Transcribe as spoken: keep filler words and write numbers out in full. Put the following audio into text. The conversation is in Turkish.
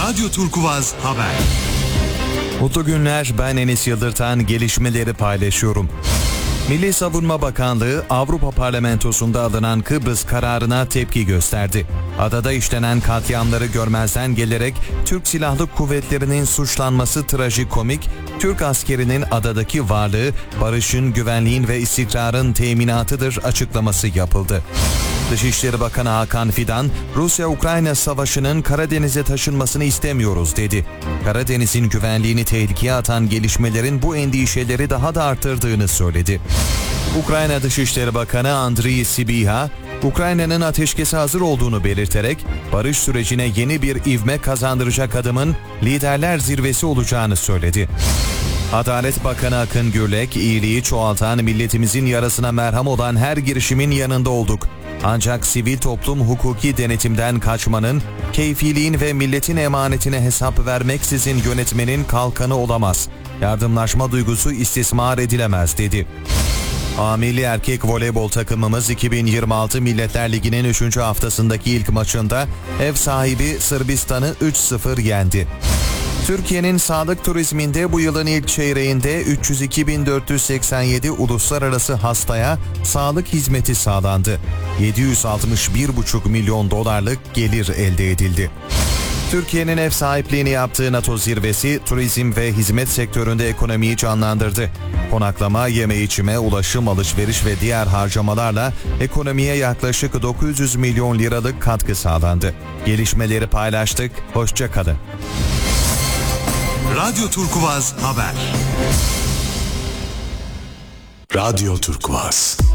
Radyo Turkuvaz Haber. Mutlu günler, ben Enes Yıldırtan, gelişmeleri paylaşıyorum. Milli Savunma Bakanlığı, Avrupa Parlamentosu'nda alınan Kıbrıs kararına tepki gösterdi. Adada işlenen katliamları görmezden gelerek Türk Silahlı Kuvvetleri'nin suçlanması trajikomik, Türk askerinin adadaki varlığı barışın, güvenliğin ve istikrarın teminatıdır açıklaması yapıldı. Dışişleri Bakanı Hakan Fidan, Rusya-Ukrayna savaşının Karadeniz'e taşınmasını istemiyoruz dedi. Karadeniz'in güvenliğini tehlikeye atan gelişmelerin bu endişeleri daha da artırdığını söyledi. Ukrayna Dışişleri Bakanı Andriy Sybiha, Ukrayna'nın ateşkese hazır olduğunu belirterek barış sürecine yeni bir ivme kazandıracak adımın liderler zirvesi olacağını söyledi. Adalet Bakanı Akın Gürlek, iyiliği çoğaltan, milletimizin yarasına merhem olan her girişimin yanında olduk. Ancak sivil toplum hukuki denetimden kaçmanın, keyfiliğin ve milletin emanetine hesap vermeksizin yönetmenin kalkanı olamaz. Yardımlaşma duygusu istismar edilemez dedi. A Milli Erkek Voleybol takımımız iki bin yirmi altı Milletler Ligi'nin üçüncü haftasındaki ilk maçında ev sahibi Sırbistan'ı üç sıfır yendi. Türkiye'nin sağlık turizminde bu yılın ilk çeyreğinde üç yüz iki bin dört yüz seksen yedi uluslararası hastaya sağlık hizmeti sağlandı. yedi yüz altmış bir buçuk milyon dolarlık gelir elde edildi. Türkiye'nin ev sahipliğini yaptığı NATO zirvesi turizm ve hizmet sektöründe ekonomiyi canlandırdı. Konaklama, yeme içme, ulaşım, alışveriş ve diğer harcamalarla ekonomiye yaklaşık dokuz yüz milyon liralık katkı sağlandı. Gelişmeleri paylaştık, hoşça kalın. Radyo Turkuvaz Haber. Radyo Turkuvaz.